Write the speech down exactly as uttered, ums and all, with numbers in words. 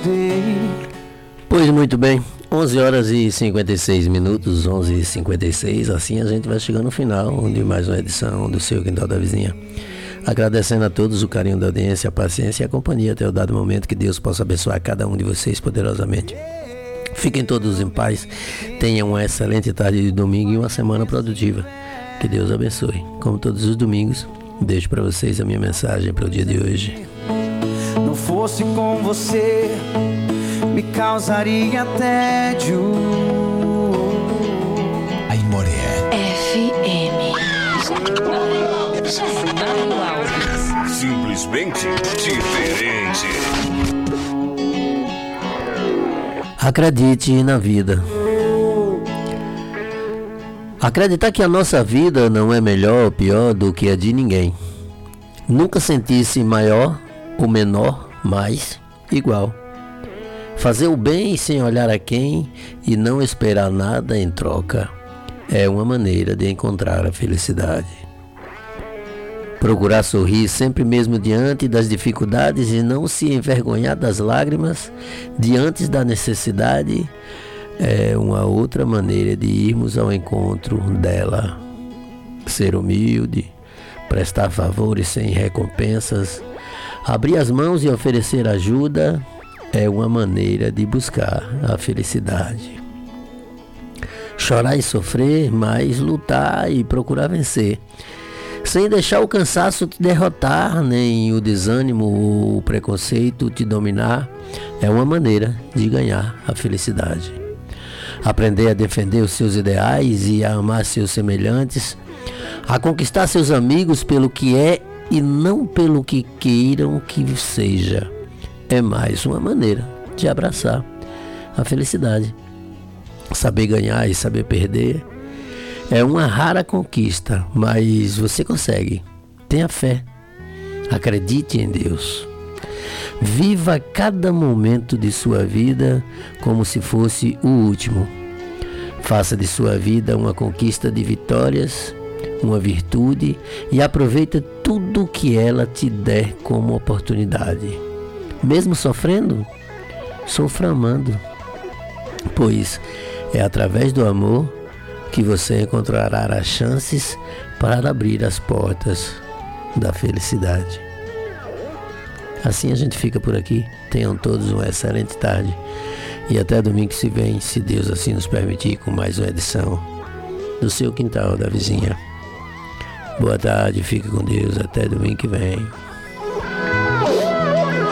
Pois muito bem, onze horas e cinquenta e seis minutos, onze e cinquenta e seis, assim a gente vai chegando no final de mais uma edição do Seu Quintal da Vizinha. Agradecendo a todos o carinho da audiência, a paciência e a companhia até o dado momento, que Deus possa abençoar cada um de vocês poderosamente. Fiquem todos em paz, tenham uma excelente tarde de domingo e uma semana produtiva. Que Deus abençoe. Como todos os domingos, deixo para vocês a minha mensagem para o dia de hoje. Não fosse com você, me causaria tédio. Aimoré F M. simplesmente diferente. Acredite na vida. Acreditar que a nossa vida não é melhor ou pior do que a de ninguém. Nunca sentir-se maior ou menor, mais igual. Fazer o bem sem olhar a quem e não esperar nada em troca é uma maneira de encontrar a felicidade. Procurar sorrir sempre mesmo diante das dificuldades e não se envergonhar das lágrimas diante da necessidade é uma outra maneira de irmos ao encontro dela. Ser humilde, prestar favores sem recompensas, abrir as mãos e oferecer ajuda é uma maneira de buscar a felicidade. Chorar e sofrer, mas lutar e procurar vencer, sem deixar o cansaço te derrotar, nem o desânimo ou o preconceito te dominar, é uma maneira de ganhar a felicidade. Aprender a defender os seus ideais e a amar seus semelhantes, a conquistar seus amigos pelo que é e não pelo que queiram que seja, é mais uma maneira de abraçar a felicidade. Saber ganhar e saber perder é uma rara conquista, mas você consegue. Tenha fé, acredite em Deus. Viva cada momento de sua vida como se fosse o último. Faça de sua vida uma conquista de vitórias, uma virtude, e aproveite tudo que ela te der como oportunidade. Mesmo sofrendo, sofra amando, pois é através do amor que você encontrará as chances para abrir as portas da felicidade. Assim a gente fica por aqui. Tenham todos uma excelente tarde e até domingo que se vem, se Deus assim nos permitir, com mais uma edição do Seu Quintal da Vizinha. Boa tarde, fique com Deus, até domingo que vem.